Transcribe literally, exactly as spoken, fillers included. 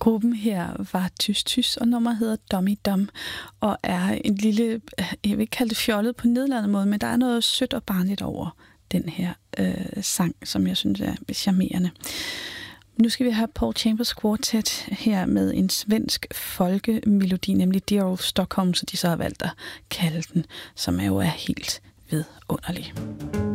Gruppen her var Tys Tys, og nummeret hedder Dummy Dum, og er en lille, jeg vil ikke kalde det fjollet på nedladende måde, men der er noget sødt og barnligt over den her øh, sang, som jeg synes er charmerende. Nu skal vi have Paul Chambers Quartet her med en svensk folkemelodi, nemlig Dear Old Stockholm, så de så har valgt at kalde den, som er jo er helt vidunderlig.